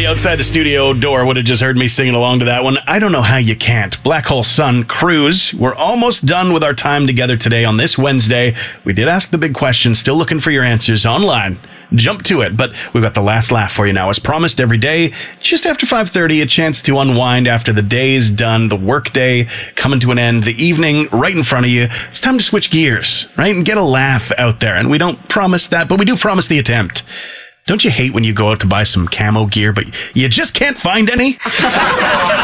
Somebody outside the studio door would have just heard me singing along to that one. I don't know how you can't. Black Hole Sun Cruise. We're almost done with our time together today on this Wednesday. We did ask the big question. Still looking for your answers online. Jump to it, but we've got the last laugh for you now. As promised, every day, just after 5:30, a chance to unwind after the day's done, the work day coming to an end, the evening right in front of you. It's time to switch gears, right, and get a laugh out there. And we don't promise that, but we do promise the attempt. Don't you hate when you go out to buy some camo gear, but you just can't find any?